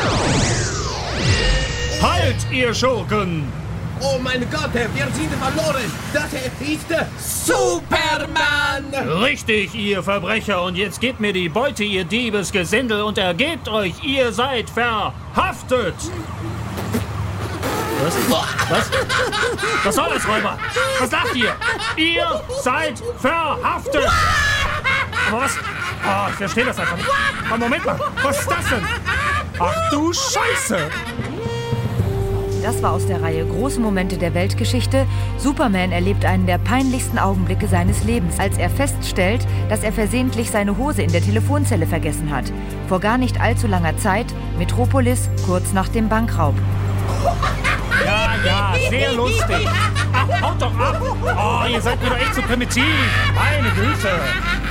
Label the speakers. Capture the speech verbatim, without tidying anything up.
Speaker 1: Halt, ihr Schurken!
Speaker 2: Oh mein Gott, wir sind verloren. Das ist Superman.
Speaker 1: Richtig, ihr Verbrecher. Und jetzt gebt mir die Beute, ihr Diebesgesindel, und ergebt euch. Ihr seid verhaftet. Was? Was? Was soll das, Räuber? Was sagt ihr? Ihr seid verhaftet. Aber was? Oh, ich verstehe das einfach nicht. Aber Moment mal, was ist das denn? Ach du Scheiße.
Speaker 3: Das war aus der Reihe Große Momente der Weltgeschichte. Superman erlebt einen der peinlichsten Augenblicke seines Lebens, als er feststellt, dass er versehentlich seine Hose in der Telefonzelle vergessen hat. Vor gar nicht allzu langer Zeit, Metropolis, kurz nach dem Bankraub.
Speaker 1: Ja, ja, sehr lustig. Ach, haut doch ab. Oh, ihr seid mir doch echt zu primitiv. Meine Güte.